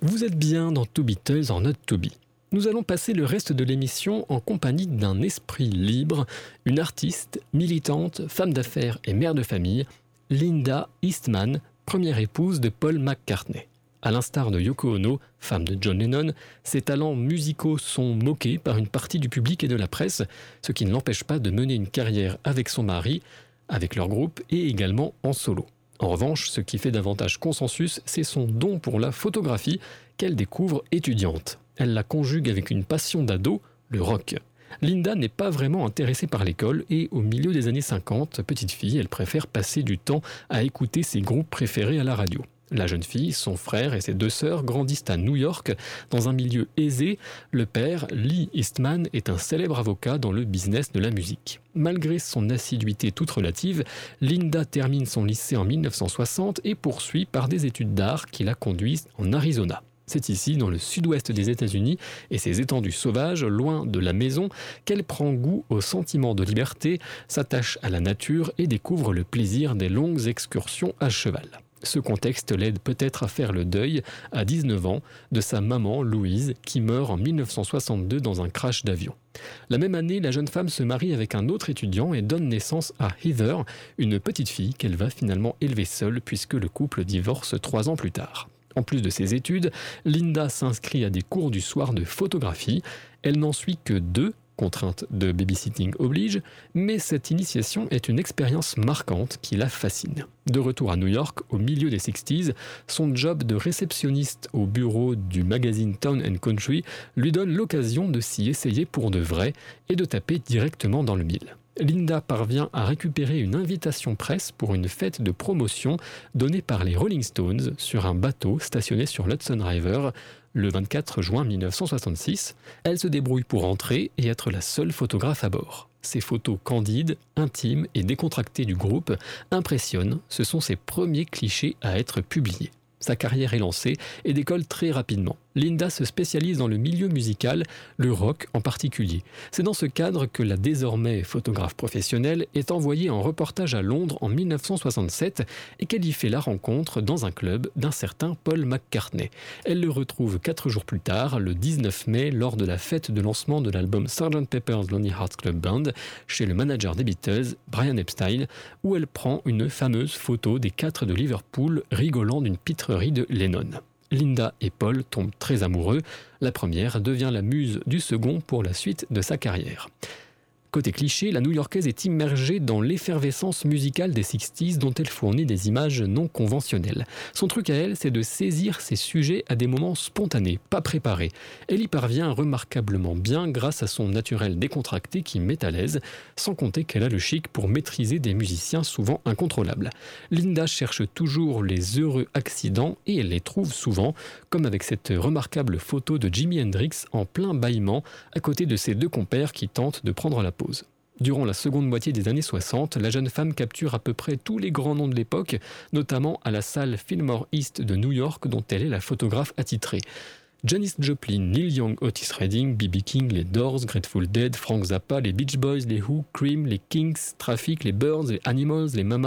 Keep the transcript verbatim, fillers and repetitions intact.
Vous êtes bien dans Two Beatles en Not To Be. Nous allons passer le reste de l'émission en compagnie d'un esprit libre, une artiste, militante, femme d'affaires et mère de famille, Linda Eastman, première épouse de Paul McCartney. À l'instar de Yoko Ono, femme de John Lennon, ses talents musicaux sont moqués par une partie du public et de la presse, ce qui ne l'empêche pas de mener une carrière avec son mari, avec leur groupe et également en solo. En revanche, ce qui fait davantage consensus, c'est son don pour la photographie qu'elle découvre étudiante. Elle la conjugue avec une passion d'ado, le rock. Linda n'est pas vraiment intéressée par l'école et au milieu des années cinquante, petite fille, elle préfère passer du temps à écouter ses groupes préférés à la radio. La jeune fille, son frère et ses deux sœurs grandissent à New York, dans un milieu aisé. Le père, Lee Eastman, est un célèbre avocat dans le business de la musique. Malgré son assiduité toute relative, Linda termine son lycée en dix-neuf cent soixante et poursuit par des études d'art qui la conduisent en Arizona. C'est ici, dans le sud-ouest des États-Unis et ses étendues sauvages, loin de la maison, qu'elle prend goût au sentiment de liberté, s'attache à la nature et découvre le plaisir des longues excursions à cheval. Ce contexte l'aide peut-être à faire le deuil, à dix-neuf ans, de sa maman, Louise, qui meurt en dix-neuf cent soixante-deux dans un crash d'avion. La même année, la jeune femme se marie avec un autre étudiant et donne naissance à Heather, une petite fille qu'elle va finalement élever seule puisque le couple divorce trois ans plus tard. En plus de ses études, Linda s'inscrit à des cours du soir de photographie. Elle n'en suit que deux, contrainte de babysitting oblige, mais cette initiation est une expérience marquante qui la fascine. De retour à New York, au milieu des sixties, son job de réceptionniste au bureau du magazine Town and Country lui donne l'occasion de s'y essayer pour de vrai et de taper directement dans le mille. Linda parvient à récupérer une invitation presse pour une fête de promotion donnée par les Rolling Stones sur un bateau stationné sur l'Hudson River le vingt-quatre juin dix-neuf cent soixante-six. Elle se débrouille pour entrer et être la seule photographe à bord. Ses photos candides, intimes et décontractées du groupe impressionnent. Ce sont ses premiers clichés à être publiés. Sa carrière est lancée et décolle très rapidement. Linda se spécialise dans le milieu musical, le rock en particulier. C'est dans ce cadre que la désormais photographe professionnelle est envoyée en reportage à Londres en dix-neuf cent soixante-sept et qu'elle y fait la rencontre dans un club d'un certain Paul McCartney. Elle le retrouve quatre jours plus tard, le dix-neuf mai, lors de la fête de lancement de l'album sergeant Pepper's Lonely Hearts Club Band chez le manager des Beatles, Brian Epstein, où elle prend une fameuse photo des quatre de Liverpool rigolant d'une pitrerie de Lennon. Linda et Paul tombent très amoureux. La première devient la muse du second pour la suite de sa carrière. Côté cliché, la New-Yorkaise est immergée dans l'effervescence musicale des sixties dont elle fournit des images non conventionnelles. Son truc à elle, c'est de saisir ses sujets à des moments spontanés, pas préparés. Elle y parvient remarquablement bien grâce à son naturel décontracté qui met à l'aise, sans compter qu'elle a le chic pour maîtriser des musiciens souvent incontrôlables. Linda cherche toujours les heureux accidents et elle les trouve souvent, comme avec cette remarquable photo de Jimi Hendrix en plein bâillement à côté de ses deux compères qui tentent de prendre la pause. Durant la seconde moitié des années soixante, la jeune femme capture à peu près tous les grands noms de l'époque, notamment à la salle Fillmore East de New York dont elle est la photographe attitrée. Janis Joplin, Neil Young, Otis Redding, B B King, les Doors, Grateful Dead, Frank Zappa, les Beach Boys, les Who, Cream, les Kinks, Traffic, les Birds, les Animals, les Mamas,